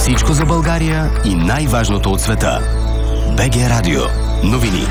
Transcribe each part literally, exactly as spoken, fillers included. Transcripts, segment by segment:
Всичко за България и най-важното от света. БГ Радио. Новини.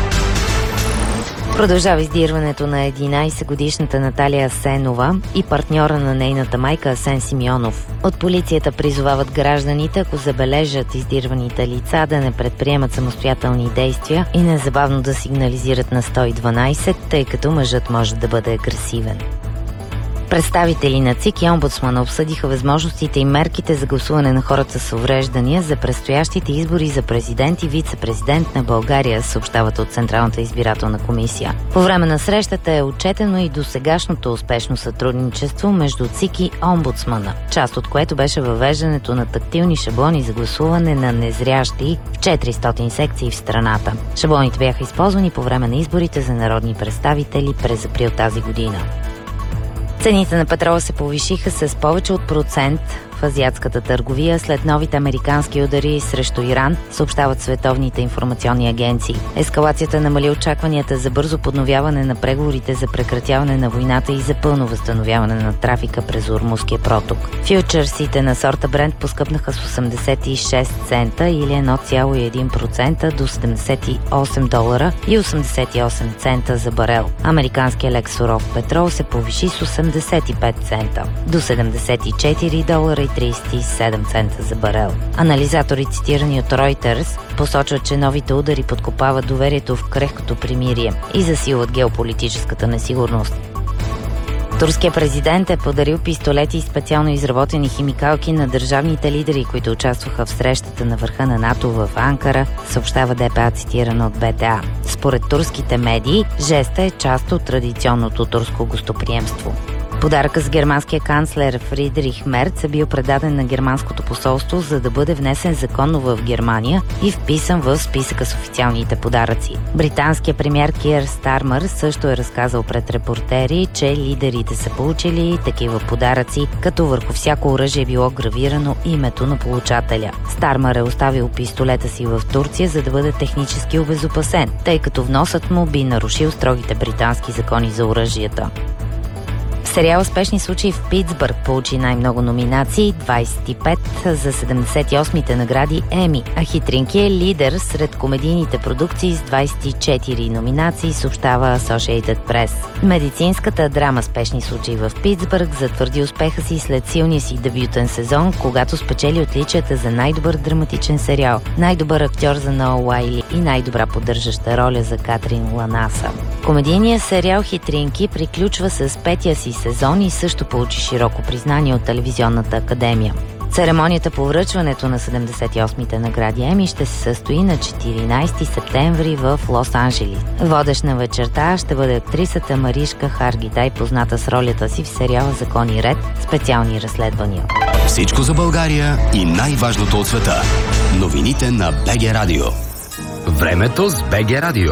Продължава издирването на единайсетгодишната Наталия Асенова и партньора на нейната майка Асен Симеонов. От полицията призовават гражданите, ако забележат издирваните лица, да не предприемат самостоятелни действия и незабавно да сигнализират на сто и дванайсет, тъй като мъжът може да бъде агресивен. Представители на ЦИК и омбудсмана обсъдиха възможностите и мерките за гласуване на хората с увреждания за предстоящите избори за президент и вице-президент на България, съобщават от Централната избирателна комисия. По време на срещата е отчетено и досегашното успешно сътрудничество между ЦИК и омбудсмана, част от което беше въвеждането на тактилни шаблони за гласуване на незрящи в четиристотин секции в страната. Шаблоните бяха използвани по време на изборите за народни представители през април тази година. Цените на петрола се повишиха с повече от процент в азиатската търговия след новите американски удари срещу Иран, съобщават световните информационни агенции. Ескалацията намали очакванията за бързо подновяване на преговорите за прекратяване на войната и за пълно възстановяване на трафика през Ормузския проток. Фючърсите на сорта Брент поскъпнаха с осемдесет и шест цента или едно цяло и едно процента до седемдесет и осем долара и осемдесет и осем цента за барел. Американският лек суров петрол се повиши с осемдесет и пет цента до седемдесет и четири долара и трийсет и седем цента за барел. Анализатори, цитирани от Reuters, посочват, че новите удари подкопават доверието в крехкото примирие и засилват геополитическата несигурност. Турският президент е подарил пистолети и специално изработени химикалки на държавните лидери, които участваха в срещата на върха на НАТО в Анкара, съобщава ДПА, цитирано от БТА. Според турските медии, жеста е част от традиционното турско гостоприемство. Подаръкът с германския канцлер Фридрих Мерц е бил предаден на германското посолство, за да бъде внесен законно в Германия и вписан в списъка с официалните подаръци. Британският премиер Киър Стармър също е разказал пред репортери, че лидерите са получили такива подаръци, като върху всяко оръжие е било гравирано името на получателя. Стармър е оставил пистолета си в Турция, за да бъде технически обезопасен, тъй като вносът му би нарушил строгите британски закони за оръжията. Сериал "Спешни случаи в Питсбърг" получи най-много номинации – двайсет и пет за седемдесет и осмите награди Еми, а "Хитринки" е лидер сред комедийните продукции с двайсет и четири номинации, съобщава Associated Press. Медицинската драма "Спешни случаи в Питсбърг" затвърди успеха си след силния си дебютен сезон, когато спечели отличията за най-добър драматичен сериал, най-добър актьор за Ноа Уайли и най-добра поддържаща роля за Катрин Ланаса. Комедийният сериал "Хитринки" приключва с петия си сезон и също получи широко признание от Телевизионната академия. Церемонията по връчването на седемдесет и осмите награди Еми ще се състои на четиринайсети септември в Лос-Анджелис. Водещ на вечерта ще бъде актрисата Маришка Харгитай, позната с ролята си в сериала "Закон и ред. Специални разследвания". Всичко за България и най-важното от света. Новините на БГ Радио. Времето с БГ Радио.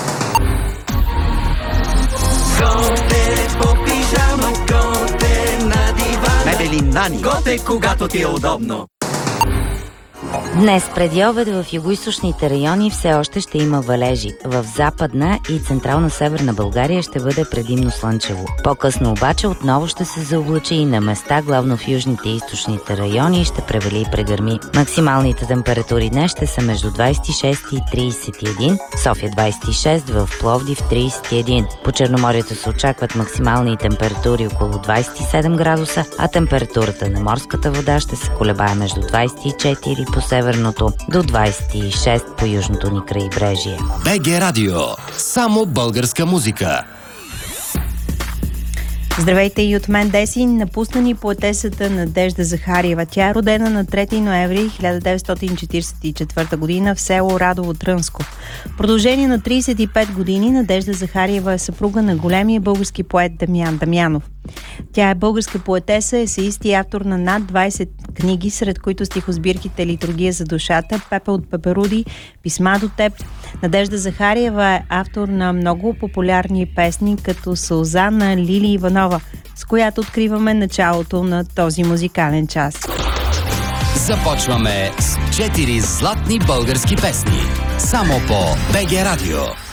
Мебели Нани. Готе, когато ти е удобно. Днес преди обед в югоизточните райони все още ще има валежи. В западна и централна северна България ще бъде предимно слънчево. По-късно обаче отново ще се заоблачи и на места, главно в южните и източните райони, и ще превали и прегърми. Максималните температури днес ще са между двайсет и шест и трийсет и един, в София двайсет и шест, в Пловдив трийсет и един. По Черноморието се очакват максимални температури около двайсет и седем градуса, а температурата на морската вода ще се колебае между двайсет и четири по северното до двайсет и шест по южното ни крайбрежие. БГ Радио. Само българска музика. Здравейте и от мен, Десин. Напусна ни поетесата Надежда Захариева. Тя е родена на трети ноември хиляда деветстотин четирийсет и четвърта година в село Радово, Трънско. В продължение на трийсет и пет години Надежда Захариева е съпруга на големия български поет Дамян Дамянов. Тя е българска поетеса, есеист и автор на над двайсет книги, сред които стихосбирките "Литургия за душата", "Пепел от пеперуди", "Писма до теб". Надежда Захариева е автор на много популярни песни, като "Сълза" на Лили Иванова, с която откриваме началото на този музикален час. Започваме с четири златни български песни. Само по БГ Радио.